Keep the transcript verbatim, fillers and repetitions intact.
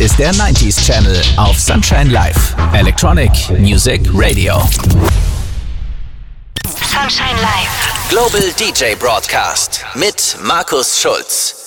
ist der neunziger Channel auf Sunshine Live. Electronic Music Radio. Sunshine Live. Global D J Broadcast mit Markus Schulz.